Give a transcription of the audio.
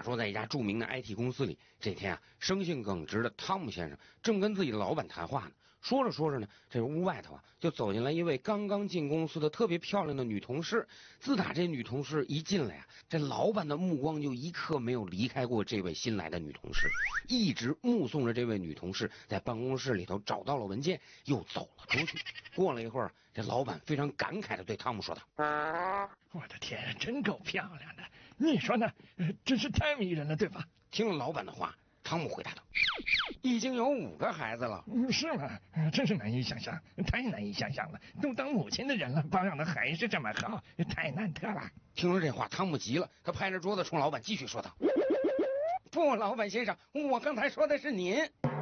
说，在一家著名的 IT 公司里，这天啊，生性耿直的汤姆先生正跟自己的老板谈话呢。说着说着呢，这屋外头啊，就走进来一位刚刚进公司的特别漂亮的女同事。自打这女同事一进来啊，这老板的目光就一刻没有离开过这位新来的女同事，一直目送着这位女同事在办公室里头找到了文件，又走了出去。过了一会儿，这老板非常感慨地对汤姆说道：“ 我的天，真够漂亮的，你说呢？真是太迷人了，对吧？” 听了老板的话，汤姆回答道：“已经有5个孩子了。” 是吗？真是难以想象，太难以想象了。都当母亲的人了，保养的还是这么好，太难得了。 听了这话，汤姆急了，他拍着桌子冲老板继续说道：“不，老板先生，我刚才说的是您。”